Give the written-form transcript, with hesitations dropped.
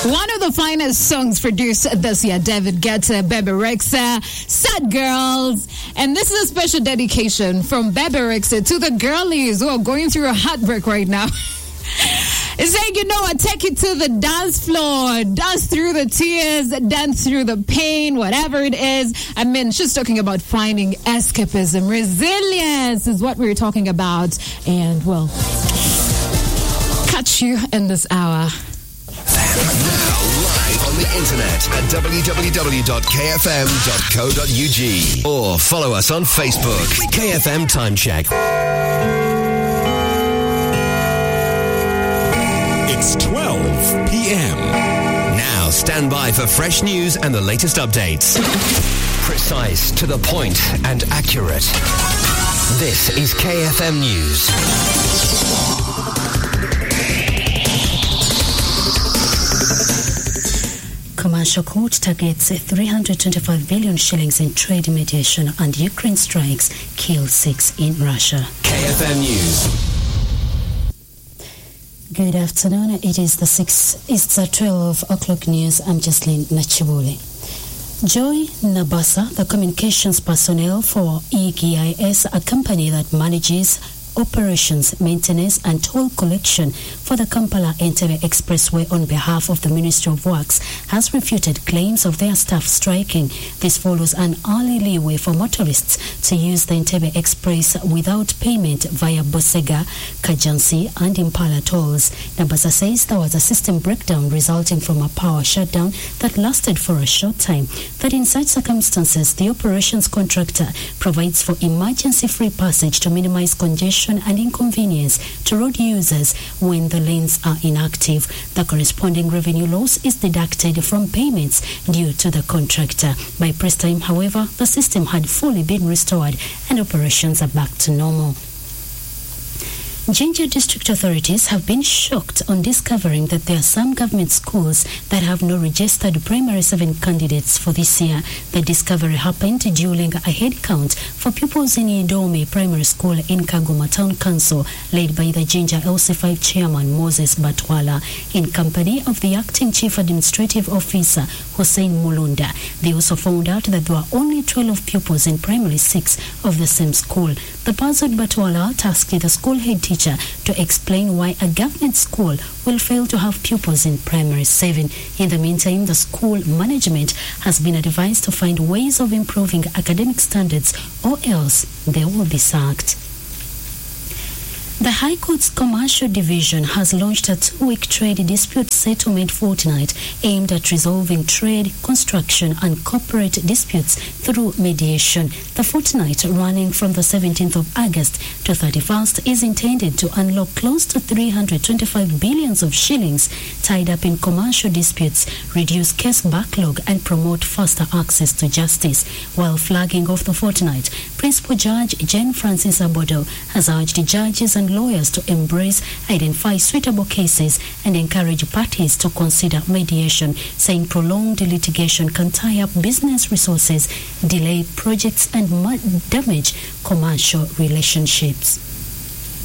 One of the finest songs produced this year, David Guetta, Bebe Rexha, Sad Girls. And this is a special dedication from Bebe Rexha to the girlies who are going through a heartbreak right now. It's saying, you know what, take it to the dance floor, dance through the tears, dance through the pain, whatever it is. I mean, she's talking about finding escapism. Resilience is what we're talking about. And we'll catch you in this hour. Now live on the internet at www.kfm.co.ug or follow us on Facebook. KFM Time Check. It's 12 p.m. Now stand by for fresh news and the latest updates. Precise, to the point, and accurate. This is KFM News. Commercial Court targets 325 billion shillings in trade mediation, and Ukraine strikes kill 6 in Russia. KFM News. Good afternoon. It's 12 o'clock news. I'm Jocelyn Nachibuli. Joy Nabasa, the communications personnel for EGIS, a company that manages operations, maintenance and toll collection for the Kampala-Entebbe Expressway on behalf of the Ministry of Works, has refuted claims of their staff striking. This follows an early leeway for motorists to use the Entebbe Express without payment via Bosega, Kajansi and Impala tolls. Nabasa says there was a system breakdown resulting from a power shutdown that lasted for a short time. That in such circumstances, the operations contractor provides for emergency free passage to minimize congestion and inconvenience to road users when the lanes are inactive. The corresponding revenue loss is deducted from payments due to the contractor. By press time, however, the system had fully been restored and operations are back to normal. Jinja district authorities have been shocked on discovering that there are some government schools that have no registered primary 7 candidates for this year. The discovery happened during a head count for pupils in Idome Primary School in Kagoma Town Council, led by the Jinja LC5 chairman Moses Batwala, in company of the acting chief administrative officer Hussein Mulunda. They also found out that there were only 12 pupils in primary 6 of the same school. The puzzled Batwala tasked the school head teacher to explain why a government school will fail to have pupils in primary 7. In the meantime, the school management has been advised to find ways of improving academic standards, or else they will be sacked. The High Court's Commercial Division has launched a 2-week trade dispute settlement fortnight aimed at resolving trade, construction and corporate disputes through mediation. The fortnight, running from the 17th of August to 31st, is intended to unlock close to 325 billions of shillings tied up in commercial disputes, reduce case backlog and promote faster access to justice. While flagging off the fortnight, Principal Judge Jane Francis Abodo has urged judges and lawyers to embrace, identify suitable cases and encourage parties to consider mediation, saying prolonged litigation can tie up business resources, delay projects and damage commercial relationships.